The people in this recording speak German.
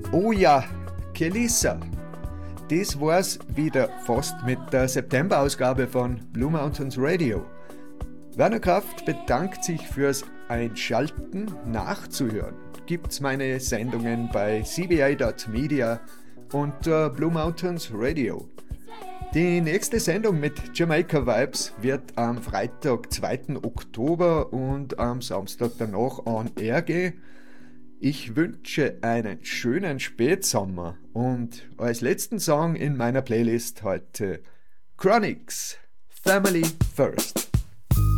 Oh ja, Kelissa. Das war's wieder fast mit der September-Ausgabe von Blue Mountains Radio. Werner Kraft bedankt sich fürs Einschalten. Nachzuhören gibt's meine Sendungen bei cba.media unter Blue Mountains Radio. Die nächste Sendung mit Jamaica Vibes wird am Freitag, 2. Oktober und am Samstag danach on air gehen. Ich wünsche einen schönen Spätsommer und als letzten Song in meiner Playlist heute Chronixx, Family First.